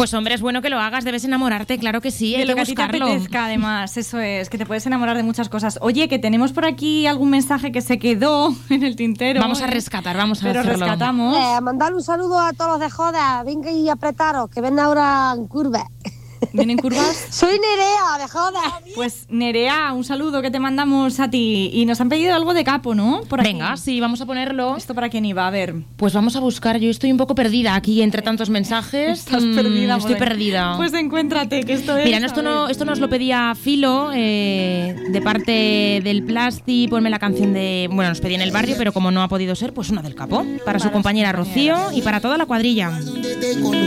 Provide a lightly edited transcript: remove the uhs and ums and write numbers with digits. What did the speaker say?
Pues hombre, es bueno que lo hagas, debes enamorarte, claro que sí, hay de lo que que a ti te buscarlo. apetezca, además, eso es, que te puedes enamorar de muchas cosas. Oye, que tenemos por aquí algún mensaje que se quedó en el tintero. Vamos a rescatar, vamos a Pero hacerlo. rescatamos. Mandar un saludo a todos los de Joda. Venga y apretaros, que ven ahora en curva. ¿Vienen curvas? Soy Nerea, de Joda. Pues Nerea, un saludo que te mandamos a ti. Y nos han pedido algo de Capo, ¿no? Por aquí. Venga, sí, vamos a ponerlo. ¿Esto para quién iba? A ver. Pues vamos a buscar, yo estoy un poco perdida aquí entre tantos mensajes. Estás perdida. Estoy Morena. perdida. Pues encuéntrate, que esto es... Mira, esto nos lo pedía Filo, de parte del Plasti, ponme la canción de... Bueno, nos pedía en el barrio, pero como no ha podido ser, pues una del Capo. Para su compañera Rocío y para toda la cuadrilla.